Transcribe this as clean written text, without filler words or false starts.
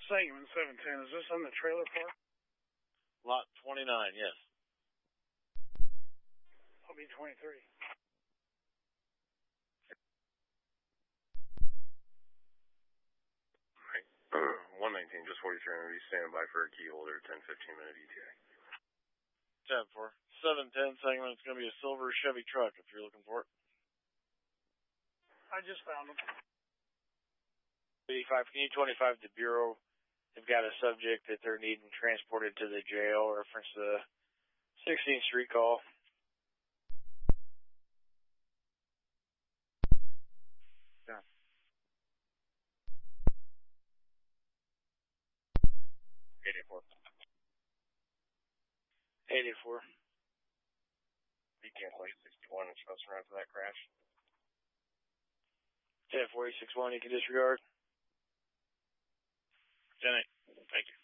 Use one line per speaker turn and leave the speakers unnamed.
Segment 710, is this on the trailer park?
Lot 29, yes.
I'll be 23.
Right. 119, just 43, I'm going to be standing by for a key holder, 10-15 minute ETA.
10-4. 710 segment, it's going to be a silver Chevy truck if you're looking for it.
I just found them.
85, can you 25 to Bureau? They've got a subject that they're needing transported to the jail, reference the 16th Street call. Yeah. 84. 84.
You can't play 61 and supposed to run for that crash.
10-4, 61, you can disregard.
10-8, thank you.